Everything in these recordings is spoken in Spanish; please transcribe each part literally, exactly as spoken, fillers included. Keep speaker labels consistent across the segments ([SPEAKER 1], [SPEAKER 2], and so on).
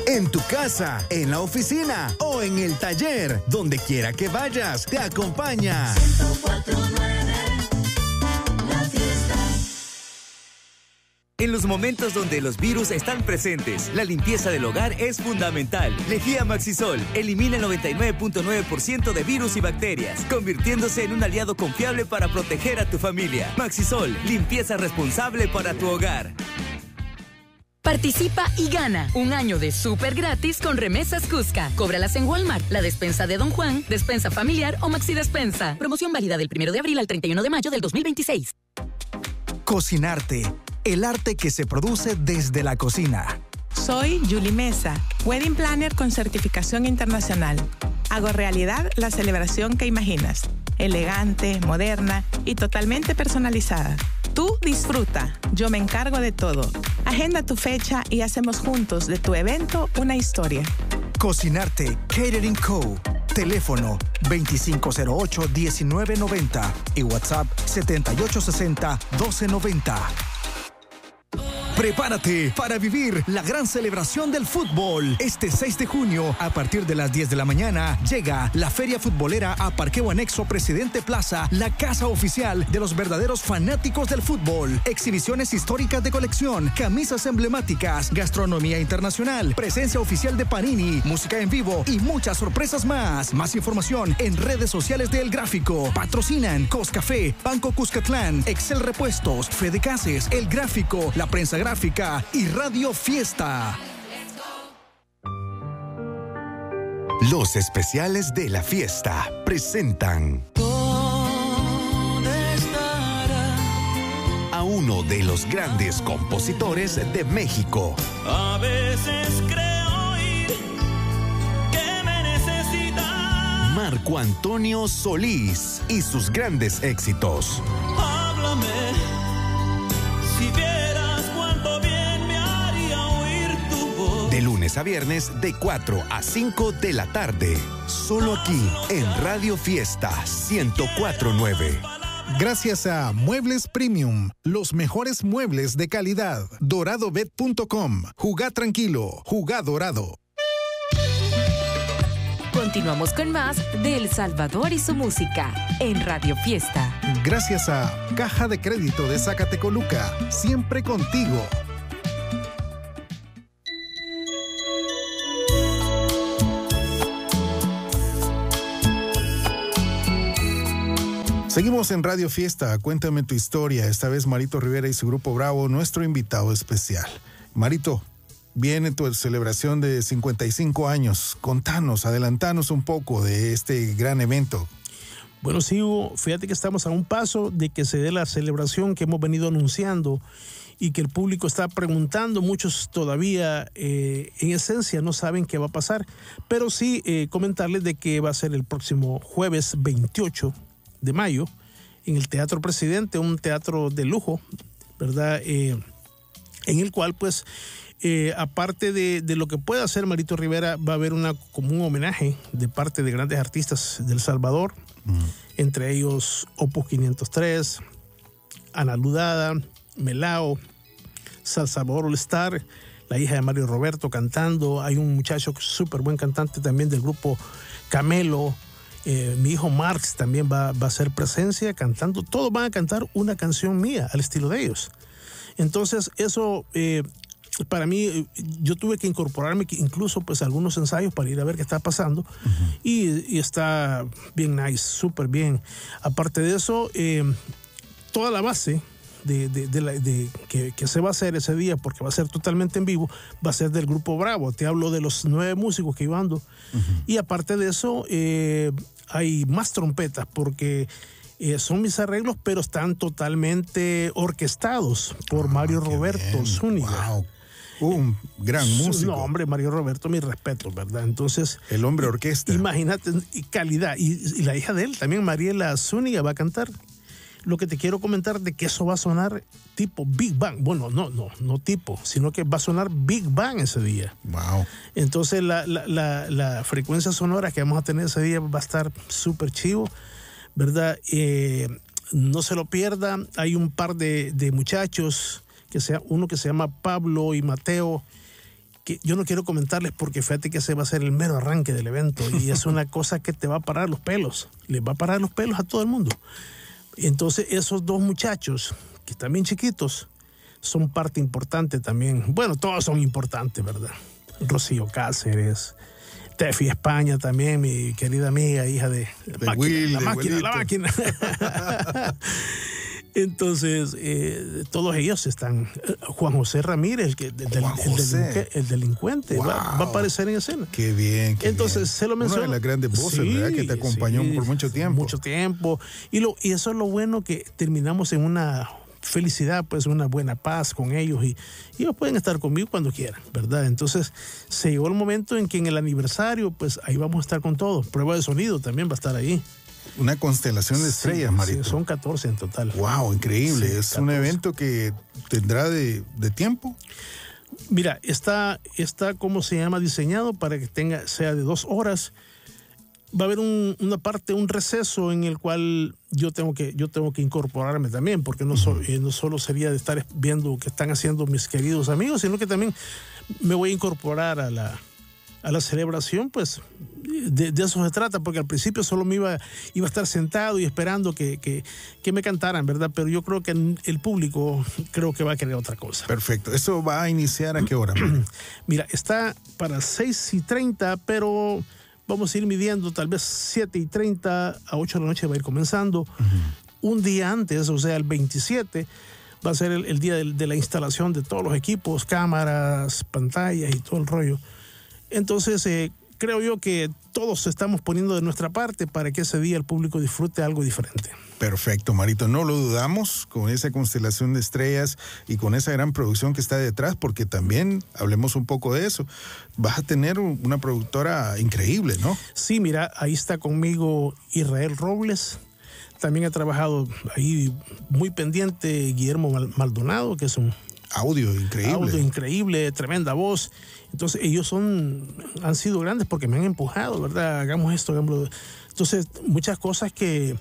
[SPEAKER 1] En tu casa, en la oficina o en el taller, donde quiera que vayas, te acompaña.
[SPEAKER 2] ciento cuatro punto nueve, La Fiesta.
[SPEAKER 3] En los momentos donde los virus están presentes, la limpieza del hogar es fundamental. Lejía Maxisol elimina el noventa y nueve punto nueve por ciento de virus y bacterias, convirtiéndose en un aliado confiable para proteger a tu familia. Maxisol, limpieza responsable para tu hogar.
[SPEAKER 4] Participa y gana un año de súper gratis con Remesas Cusca. Cóbralas en Walmart, la despensa de Don Juan, despensa familiar o Maxi Despensa. Promoción válida del primero de abril al treinta y uno de mayo del dos mil veintiséis.
[SPEAKER 5] Cocinarte, el arte que se produce desde la cocina.
[SPEAKER 6] Soy Julie Mesa, Wedding Planner con certificación internacional. Hago realidad la celebración que imaginas. Elegante, moderna y totalmente personalizada. Tú disfruta, yo me encargo de todo. Agenda tu fecha y hacemos juntos de tu evento una historia.
[SPEAKER 5] Cocinarte, Catering Co. Teléfono veinticinco cero ocho, diecinueve noventa y WhatsApp setenta y ocho sesenta, doce noventa. Prepárate para vivir la gran celebración del fútbol. Este seis de junio, a partir de las diez de la mañana, llega la Feria Futbolera a Parqueo Anexo Presidente Plaza, la casa oficial de los verdaderos fanáticos del fútbol. Exhibiciones históricas de colección, camisas emblemáticas, gastronomía internacional, presencia oficial de Panini, música en vivo y muchas sorpresas más. Más información en redes sociales de El Gráfico. Patrocinan Coscafé, Banco Cuscatlán, Excel Repuestos, Fede Cases, El Gráfico, La Prensa Gráfica y Radio Fiesta.
[SPEAKER 1] Los especiales de La Fiesta presentan a uno de los grandes compositores de México.
[SPEAKER 2] A veces creo oír que me necesitas.
[SPEAKER 1] Marco Antonio Solís y sus grandes éxitos.
[SPEAKER 2] Háblame, si vieras cuánto bien me haría oír tu voz.
[SPEAKER 1] De lunes a viernes de cuatro a cinco de la tarde. Solo aquí en Radio Fiesta ciento cuatro punto nueve.
[SPEAKER 7] Gracias a Muebles Premium, los mejores muebles de calidad. Doradobet punto com. Jugá tranquilo, jugá dorado.
[SPEAKER 8] Continuamos con más de El Salvador y su música en Radio Fiesta.
[SPEAKER 7] Gracias a Caja de Crédito de Zacatecoluca, siempre contigo. Seguimos en Radio Fiesta, cuéntame tu historia. Esta vez Marito Rivera y su grupo Bravo, nuestro invitado especial. Marito, viene tu celebración de cincuenta y cinco años. Contanos, adelantanos un poco de este gran evento.
[SPEAKER 9] Bueno, sí, Hugo, fíjate que estamos a un paso de que se dé la celebración que hemos venido anunciando y que el público está preguntando. Muchos todavía, eh, en esencia, no saben qué va a pasar, pero sí eh, comentarles de que va a ser el próximo jueves veintiocho de mayo en el Teatro Presidente, un teatro de lujo, ¿verdad? Eh, en el cual, pues, eh, aparte de, de lo que pueda hacer Marito Rivera, va a haber una, como un homenaje de parte de grandes artistas de El Salvador, mm. entre ellos Opus quinientos tres, Ana Ludada, Melao, Salvador All Star, la hija de Mario Roberto cantando. Hay un muchacho súper buen cantante también del grupo Camelo. Eh, mi hijo Marx también va, va a hacer presencia cantando. Todos van a cantar una canción mía al estilo de ellos. Entonces eso eh, para mí, yo tuve que incorporarme incluso pues a algunos ensayos para ir a ver qué está pasando. Uh-huh. y, y está bien nice, súper bien. Aparte de eso, eh, toda la base de, de, de, la, de que, que se va a hacer ese día, porque va a ser totalmente en vivo, va a ser del grupo Bravo. Te hablo de los nueve músicos que iban. Uh-huh. Y aparte de eso, eh, hay más trompetas, porque eh, son mis arreglos, pero están totalmente orquestados por ah, Mario Roberto bien. Zúñiga. Wow.
[SPEAKER 7] Un gran músico.
[SPEAKER 9] No, hombre, Mario Roberto, mi respeto, ¿verdad? Entonces,
[SPEAKER 7] el hombre orquesta.
[SPEAKER 9] Imagínate, y calidad. Y, y la hija de él, también Mariela Zúñiga, va a cantar. Lo que te quiero comentar de que eso va a sonar tipo Big Bang. Bueno, no, no, no tipo, sino que va a sonar Big Bang ese día.
[SPEAKER 7] Wow.
[SPEAKER 9] Entonces, la, la, la, la frecuencia sonora que vamos a tener ese día va a estar súper chivo, ¿verdad? Eh, no se lo pierda. Hay un par de, de muchachos, que sea, uno que se llama Pablo y Mateo, que yo no quiero comentarles porque fíjate que ese va a ser el mero arranque del evento y es una cosa que te va a parar los pelos, les va a parar los pelos a todo el mundo. Entonces esos dos muchachos, que están bien chiquitos, son parte importante también. Bueno, todos son importantes, ¿verdad? Rocío Cáceres, Tefi España también, mi querida amiga, hija de,
[SPEAKER 7] de
[SPEAKER 9] máquina,
[SPEAKER 7] Will,
[SPEAKER 9] la
[SPEAKER 7] de
[SPEAKER 9] máquina,
[SPEAKER 7] Willito.
[SPEAKER 9] la máquina. Entonces, eh, todos ellos están. Juan José Ramírez, el, que, el, del,
[SPEAKER 7] Juan
[SPEAKER 9] el,
[SPEAKER 7] José.
[SPEAKER 9] delinque, el delincuente,
[SPEAKER 7] Wow.
[SPEAKER 9] va, va a aparecer en escena.
[SPEAKER 7] Qué bien. Qué
[SPEAKER 9] Entonces,
[SPEAKER 7] bien.
[SPEAKER 9] se lo menciono.
[SPEAKER 7] Una de las grandes voces,
[SPEAKER 9] Sí,
[SPEAKER 7] ¿verdad? Que te acompañó
[SPEAKER 9] sí,
[SPEAKER 7] por mucho tiempo.
[SPEAKER 9] Mucho tiempo. Y, lo, y eso es lo bueno, que terminamos en una felicidad, pues una buena paz con ellos y, y ellos pueden estar conmigo cuando quieran, ¿verdad? Entonces se llegó el momento en que en el aniversario, pues ahí vamos a estar con todos. Prueba de sonido también va a estar ahí.
[SPEAKER 7] Una constelación de estrellas,
[SPEAKER 9] Sí,
[SPEAKER 7] Marito.
[SPEAKER 9] sí, son catorce en total.
[SPEAKER 7] Wow, increíble.
[SPEAKER 9] Sí,
[SPEAKER 7] es un
[SPEAKER 9] catorce.
[SPEAKER 7] evento que tendrá de, de tiempo.
[SPEAKER 9] Mira, está, está como se llama diseñado para que tenga, sea de dos horas. Va a haber un, una parte, un receso en el cual yo tengo que, yo tengo que incorporarme también, porque no, so, eh, no solo sería de estar viendo qué están haciendo mis queridos amigos, sino que también me voy a incorporar a la, a la celebración, pues de, de eso se trata, porque al principio solo me iba, iba a estar sentado y esperando que, que, que me cantaran, ¿verdad? Pero yo creo que el público creo que va a querer otra cosa.
[SPEAKER 7] Perfecto. ¿Eso va a iniciar a qué hora?
[SPEAKER 9] Mira, está para seis y treinta, pero vamos a ir midiendo, tal vez siete y treinta a ocho de la noche va a ir comenzando. Uh-huh. Un día antes, o sea, el veintisiete, va a ser el, el día de, de la instalación de todos los equipos, cámaras, pantallas y todo el rollo. Entonces, eh, creo yo que todos estamos poniendo de nuestra parte para que ese día el público disfrute algo diferente.
[SPEAKER 7] Perfecto, Marito. No lo dudamos con esa constelación de estrellas y con esa gran producción que está detrás, porque también, hablemos un poco de eso, vas a tener una productora increíble, ¿no?
[SPEAKER 9] Sí, mira, ahí está conmigo Israel Robles. También ha trabajado ahí muy pendiente Guillermo Maldonado, que es un
[SPEAKER 7] audio increíble.
[SPEAKER 9] Audio increíble, tremenda voz. Entonces ellos son, han sido grandes porque me han empujado, ¿verdad? Hagamos esto, hagámoslo. Entonces, muchas cosas que,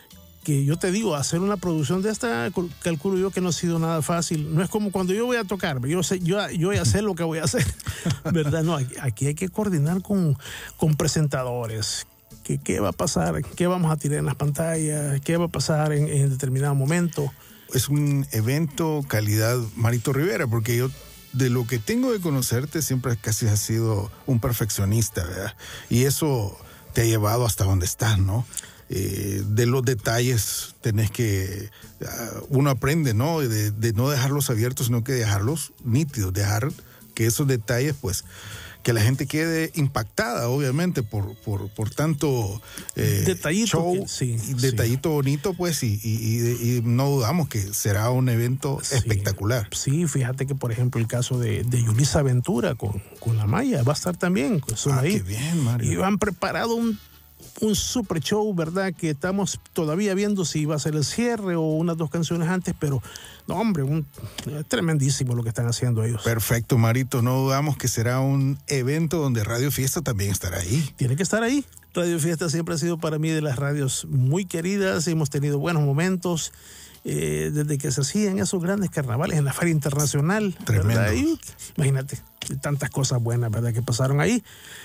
[SPEAKER 9] que yo te digo, hacer una producción de esta, calculo yo que no ha sido nada fácil. No es como cuando yo voy a tocar, yo sé, yo, yo voy a hacer lo que voy a hacer, ¿verdad? No, aquí, aquí hay que coordinar con, con presentadores. ¿Qué, ¿Qué va a pasar? ¿Qué vamos a tirar en las pantallas? ¿Qué va a pasar en, en determinado momento?
[SPEAKER 7] Es un evento calidad Marito Rivera, porque yo, de lo que tengo de conocerte, siempre casi has sido un perfeccionista, ¿verdad? Y eso te ha llevado hasta donde estás, ¿no? Eh, de los detalles tenés que, uh, uno aprende, ¿no? De, de no dejarlos abiertos, sino que dejarlos nítidos, dejar que esos detalles, pues, que la gente quede impactada, obviamente, por, por, por tanto eh,
[SPEAKER 9] detallito
[SPEAKER 7] show,
[SPEAKER 9] que, sí,
[SPEAKER 7] y detallito sí. bonito, pues, y, y, y, y no dudamos que será un evento sí. espectacular.
[SPEAKER 9] Sí, fíjate que, por ejemplo, el caso de, de Yulisa Ventura con, con la Maya va a estar también.
[SPEAKER 7] Ah,
[SPEAKER 9] ahí.
[SPEAKER 7] Qué bien, Mario.
[SPEAKER 9] Y han preparado un, un super show, ¿verdad? Que estamos todavía viendo si va a ser el cierre o unas dos canciones antes, pero no, hombre, un, es tremendísimo lo que están haciendo ellos.
[SPEAKER 7] Perfecto, Marito. No dudamos que será un evento donde Radio Fiesta también estará ahí.
[SPEAKER 9] Tiene que estar ahí. Radio Fiesta siempre ha sido para mí de las radios muy queridas. Hemos tenido buenos momentos eh, desde que se hacían esos grandes carnavales en la Feria Internacional.
[SPEAKER 7] Tremendo.
[SPEAKER 9] Y, imagínate, tantas cosas buenas, ¿verdad?, que pasaron ahí.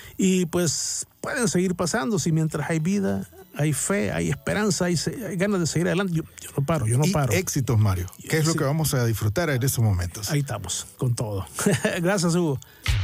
[SPEAKER 9] Y pues pueden seguir pasando si mientras hay vida, hay fe, hay esperanza, hay, hay ganas de seguir adelante. Yo, yo no paro, yo no
[SPEAKER 7] y
[SPEAKER 9] paro.
[SPEAKER 7] Éxitos, Mario. ¿Qué es lo que vamos a disfrutar en estos momentos?
[SPEAKER 9] Ahí estamos, con todo. Gracias, Hugo.